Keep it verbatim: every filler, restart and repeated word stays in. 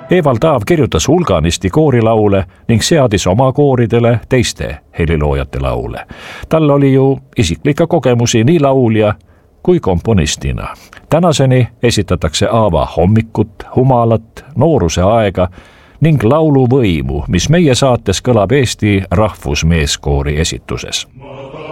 Evald Taav kirjutas hulganisti koorilaule ning seadis oma kooridele teiste heliloojate laule. Tal oli ju isiklikke kogemusi nii laulja kui komponistina. Tänaseni esitatakse Aava hommikut, humalat, nooruse aega ning lauluvõimu, mis meie saates kõlab Eesti Rahvusmeeskoori esituses.